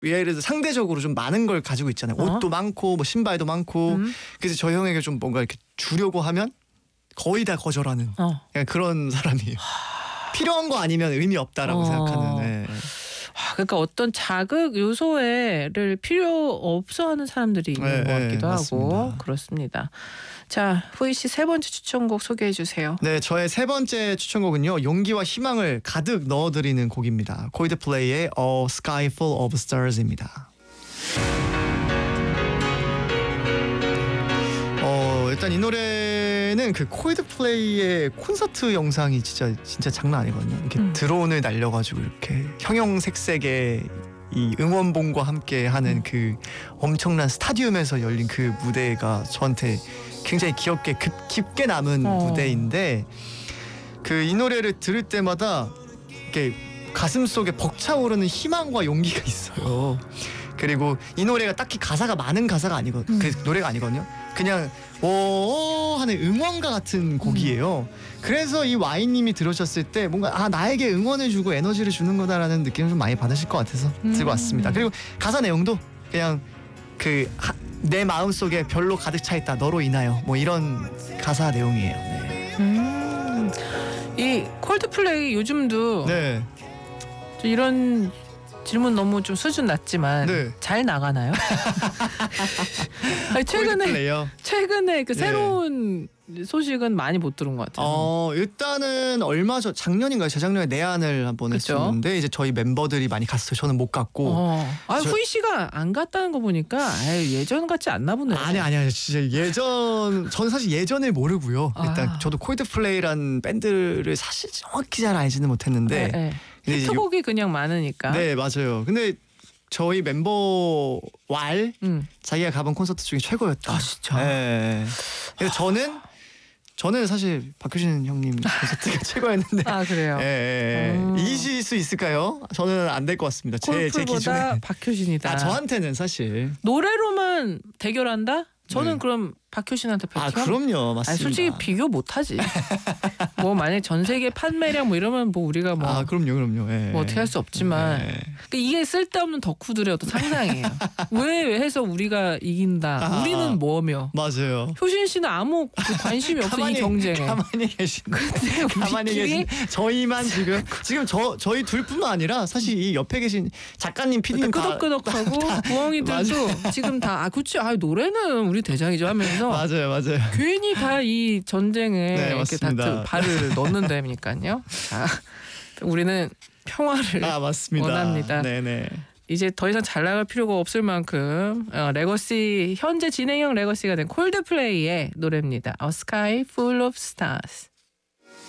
예를 들어 상대적으로 좀 많은 걸 가지고 있잖아요. 옷도 많고 뭐 신발도 많고. 그래서 저 형에게 좀 뭔가 이렇게 주려고 하면 거의 다 거절하는 약간 그런 사람이에요. 필요한 거 아니면 의미 없다라고 생각하는. 네. 그러니까 어떤 자극 요소를 필요 없어하는 사람들이 있는 것 같기도 하고 맞습니다. 그렇습니다. 자, 후이 씨 세 번째 추천곡 소개해 주세요. 네, 저의 세 번째 추천곡은요. 용기와 희망을 가득 넣어드리는 곡입니다. 콜드플레이의 A Sky Full of Stars입니다. 일단 이 노래는 그 콜드플레이의 콘서트 영상이 진짜 장난 아니거든요. 이렇게 드론을 날려가지고 이렇게 형형색색의 이 응원봉과 함께 하는 그 엄청난 스타디움에서 열린 그 무대가 저한테 굉장히 깊게 남은 무대인데 그 이 노래를 들을 때마다 이렇게 가슴 속에 벅차오르는 희망과 용기가 있어요. 그리고 이 노래가 딱히 가사가 많은 가사가 아니거든요. 그 노래가 아니거든요. 그냥 오 하는 응원가 같은 곡이에요. 그래서 이 와인님이 들으셨을 때 뭔가 나에게 응원을 주고 에너지를 주는 거다라는 느낌을 좀 많이 받으실 것 같아서 들고 왔습니다. 그리고 가사 내용도 그냥 내 마음속에 별로 가득 차 있다 너로 인하여 뭐 이런 가사 내용이에요. 네. 이 콜드플레이 요즘도 네. 이런 질문 너무 좀 수준 낮지만 잘 나가나요? 아니, 최근에 그 새로운 소식은 많이 못 들은 것 같아요. 일단은 얼마 전 작년인가요? 재작년에 내한을 한번 했었는데 이제 저희 멤버들이 많이 갔어요. 저는 못 갔고. 후이 씨가 안 갔다는 거 보니까 예전 같지 않나 보네. 아니 진짜 저는 사실 예전을 모르고요. 일단 저도 콜드플레이란 밴드를 사실 정확히 잘 알지는 못했는데 히트곡이 그냥 많으니까. 네, 맞아요. 근데 저희 멤버 자기가 가본 콘서트 중에 최고였다. 진짜. 네. 그래서 저는 사실 박효신 형님 콘서트가 최고였는데. 그래요? 이기실 수 있을까요? 저는 안 될 것 같습니다. 제 기준에. 박효신이다. 저한테는 사실. 노래로만 대결한다? 저는 그럼 박효신한테 뺏겨. 그럼요, 맞습니다. 솔직히 비교 못하지. 뭐 만약 전 세계 판매량 뭐 이러면 뭐 우리가 뭐 그럼요. 뭐 어떻게 할 수 없지만 그러니까 이게 쓸데없는 덕후들의 어떤 상상이에요. 왜 해서 우리가 이긴다. 우리는 뭐며. 맞아요. 효신 씨는 아무 관심이 없어 이 경쟁에. 가만히 계신. 가만히 계신 저희만 지금 저희 둘뿐만 아니라 사실 이 옆에 계신 작가님, PD님 끄덕끄덕하고 부엉이들도 지금 다 그치 노래는 우리 대장이죠 하면서. 맞아요. 괜히 다 이 전쟁에 이렇게 다 발을 넣는다니까요. 자, 우리는 평화를 원합니다. 네네. 이제 더 이상 잘 나갈 필요가 없을 만큼 레거시 현재 진행형 레거시가 된 콜드플레이의 노래입니다. A Sky Full of Stars.